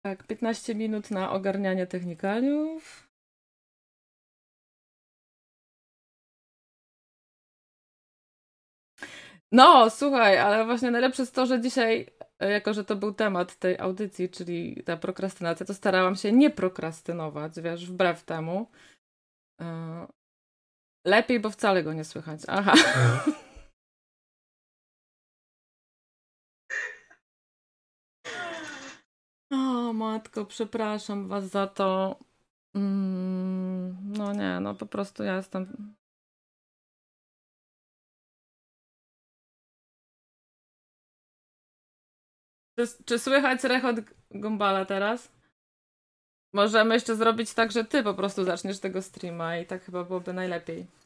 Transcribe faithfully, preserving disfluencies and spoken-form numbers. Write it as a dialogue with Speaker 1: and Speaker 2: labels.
Speaker 1: Tak, piętnaście minut na ogarnianie technikaliów. No, słuchaj, ale właśnie najlepsze jest to, że dzisiaj, jako że to był temat tej audycji, czyli ta prokrastynacja, to starałam się nie prokrastynować, wiesz, wbrew temu. Yy, Lepiej, bo wcale go nie słychać. Aha. O, matko, przepraszam was za to. Mm, no nie, no po prostu ja jestem... Czy, czy słychać rechot Gumballa teraz? Możemy jeszcze zrobić tak, że ty po prostu zaczniesz tego streama i tak chyba byłoby najlepiej.